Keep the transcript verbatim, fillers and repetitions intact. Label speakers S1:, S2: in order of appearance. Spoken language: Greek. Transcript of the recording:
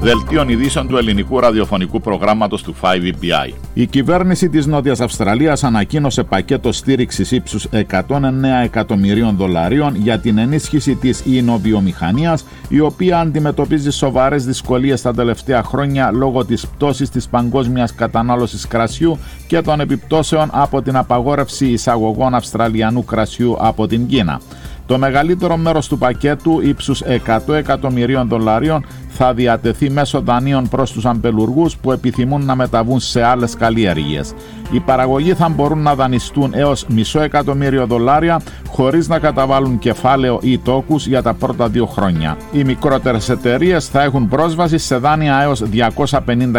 S1: Δελτίων ειδήσεων του ελληνικού ραδιοφωνικού προγράμματος του φάιβ ι πι άι. Η κυβέρνηση της Νότιας Αυστραλίας ανακοίνωσε πακέτο στήριξης ύψους εκατόν εννέα εκατομμυρίων δολαρίων για την ενίσχυση της ινοβιομηχανίας, η οποία αντιμετωπίζει σοβαρές δυσκολίες τα τελευταία χρόνια λόγω της πτώσης της παγκόσμιας κατανάλωσης κρασιού και των επιπτώσεων από την απαγόρευση εισαγωγών αυστραλιανού κρασιού από την Κίνα. Το μεγαλύτερο μέρος του πακέτου ύψους εκατό εκατομμυρίων δολαρίων θα διατεθεί μέσω δανείων προς τους αμπελουργούς που επιθυμούν να μεταβούν σε άλλες καλλιέργειες. Οι παραγωγοί θα μπορούν να δανειστούν έως μισό εκατομμύριο δολάρια χωρίς να καταβάλουν κεφάλαιο ή τόκους για τα πρώτα δύο χρόνια. Οι μικρότερες εταιρείες θα έχουν πρόσβαση σε δάνεια έως διακόσιες πενήντα